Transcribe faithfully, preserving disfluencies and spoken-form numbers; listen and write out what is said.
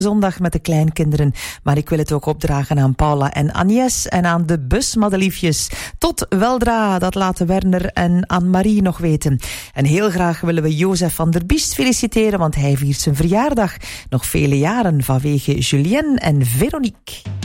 zondag met de kleinkinderen. Maar ik wil het ook opdragen aan Paula en Agnes en aan de busmadeliefjes. Tot weldra, dat laten Werner en Anne-Marie nog weten. En heel graag willen we Jozef van der Biest feliciteren, want hij viert zijn verjaardag. Nog vele jaren vanwege Julien en Veronique.